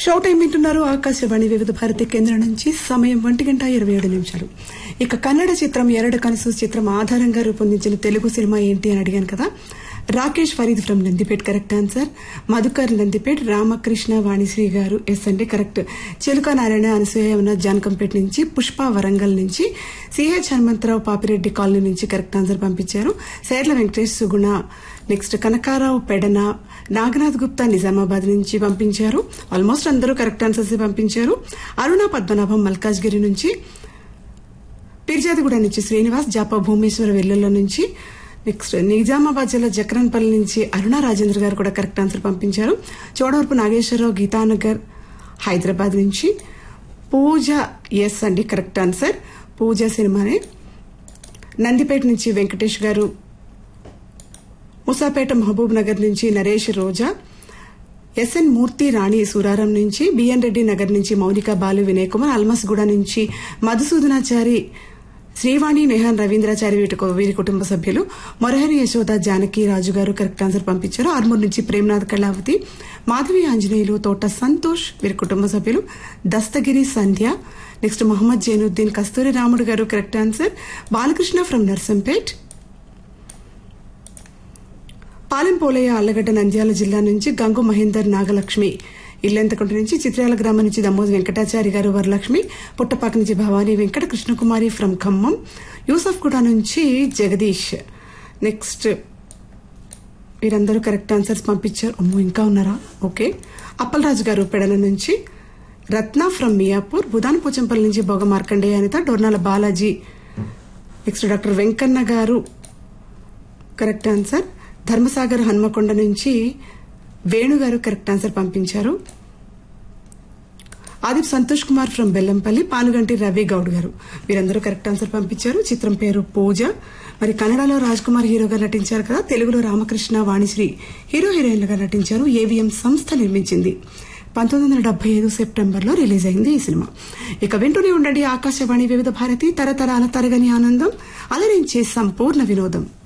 Show time వింటున్నారు ఆకాశవాణి వివిధ భారతి కేంద్రం నుంచి. సమయం 1:27. ఇక కన్నడ చిత్రం ఎరడు కనసు చిత్రం ఆధారంగా రూపొందించిన తెలుగు సినిమా ఏంటి అని అడిగాను కదా. Rakesh Farid from Nandipet correct answer. Madhukar Nandipet, Ramakrishna Vanisri గారు ఎస్ అంటే కరెక్ట్. చిలుక నారాయణ అనసూయ ఉన్న జానకంపేట నుంచి, పుష్ప వరంగల్ నుంచి, సిహెచ్ హనుమంతరావు పాపిరెడ్డి కాలనీ నుంచి కరెక్ట్ ఆన్సర్ పంపించారు. సేర్ల వెంకటేష్ సుగుణ, నెక్స్ట్ కనకారావు పెడన, నాగనాథ్ గుప్తా నిజామాబాద్ నుంచి పంపించారు. ఆల్మోస్ట్ అందరూ కరెక్ట్ ఆన్సర్స్ పంపించారు. అరుణ పద్మనాభం మల్కాజ్గిరి నుంచి, పిర్జాదిగూడ నుంచి శ్రీనివాస్, జాపా భూమేశ్వర వెల్లుల నుంచి, నెక్స్ట్ నిజామాబాద్ జిల్లా జక్రన్పల్లి నుంచి అరుణ రాజేంద్ర గారు కూడా కరెక్ట్ ఆన్సర్ పంపించారు. చోడవరపు నాగేశ్వరరావు గీతానగర్ హైదరాబాద్ నుంచి, పూజ ఎస్ అండి కరెక్ట్ ఆన్సర్. పూజ సినిమానే. నందిపేట నుంచి వెంకటేష్ గారు, ముసాపేట మహబూబ్ నగర్ నుంచి నరేష్ రోజా, ఎస్ఎన్ మూర్తి రాణి సూరారం నుంచి, బిఎన్ రెడ్డి నగర్ నుంచి మౌనిక బాలు వినయ్ కుమార్, అల్మస్గూడ నుంచి మధుసూదనాచారి, శ్రీవాణి నేహాన్ రవీంద్రాచారి వీరి కుటుంబ సభ్యులు, మొరహరి యశోద జానకి రాజు గారు కరెక్ట్ ఆన్సర్ పంపించారు. ఆర్మూర్ నుంచి ప్రేమనాథ్ కళావతి, మాధవి ఆంజనేయులు, తోట సంతోష్ వీరి కుటుంబ సభ్యులు, దస్తగిరి సంధ్య, నెక్స్ట్ మొహమ్మద్ జైనుద్దీన్, కస్తూరి రాముడు గారు correct answer. Balakrishna from Narsampet, Palem Polayya Allagadda Nandyal జిల్లా నుంచి, గంగు మహేందర్ నాగలక్ష్మి ఇల్లెంతకుంట నుంచి, చిత్రాల గ్రామం నుంచి దమ్మోజు వెంకటాచారి గారు వరలక్ష్మి, పుట్టపాక నుంచి భవానీ వెంకట కృష్ణకుమారి ఫ్రమ్ ఖమ్మం, యూసఫ్ కూడా నుంచి జగదీష్. నెక్స్ట్ వీరందరూ కరెక్ట్ ఆన్సర్స్ పంపించారు. అమ్మో ఇంకా ఉన్నారా? ఓకే. అప్పలరాజు గారు పెడల నుంచి, రత్న ఫ్రమ్ మియాపూర్, బుధాన్ పోచంపల్లి నుంచి భోగ మార్కండేయ అనిత, డోర్నాల బాలాజీ, నెక్స్ట్ డాక్టర్ వెంకన్న గారు కరెక్ట్ ఆన్సర్. ధర్మసాగర్ హన్మకొండ నుంచి వేణుగారు కరెక్ట్ ఆన్సర్ పంపించారు. ఆదిప్ సంతోష్ కుమార్ ఫ్రమ్ బెల్లంపల్లి, పానుగంటి రవి గౌడ్ గారు వీరందరూ కరెక్ట్ ఆన్సర్ పంపించారు. చిత్రం పేరు పూజ. మరి కన్నడలో రాజ్ కుమార్ హీరోగా నటించారు కదా, తెలుగులో రామకృష్ణ వాణిశ్రీ హీరో హీరోయిన్లుగా నటించారు. ఏవిఎం సంస్థ నిర్మించింది. 1975 సెప్టెంబర్లో రిలీజ్ అయింది ఈ సినిమా. ఇక వింటూనే ఉండండి ఆకాశవాణి వివిధ భారతి, తరతరాల తరగని ఆనందం, అలరించే సంపూర్ణ వినోదం.